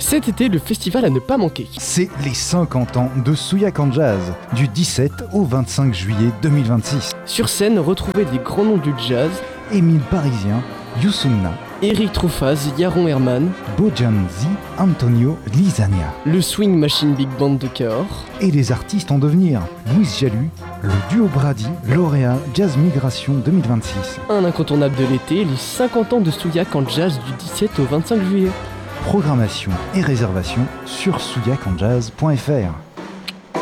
Cet été, le festival à ne pas manquer. C'est les 50 ans de Souillac en Jazz, du 17 au 25 juillet 2026. Sur scène, retrouvez des grands noms du jazz. Émile Parisien, Youssoumna, Eric Troufaz, Yaron Herman, Bojanzi, Antonio Lisania. le Swing Machine Big Band de Cahors. Et les artistes en devenir, Louise Jalu, le duo Brady, lauréat Jazz Migration 2026. Un incontournable de l'été, les 50 ans de Souillac en Jazz du 17 au 25 juillet. Programmation et réservation sur souillacanjazz.fr.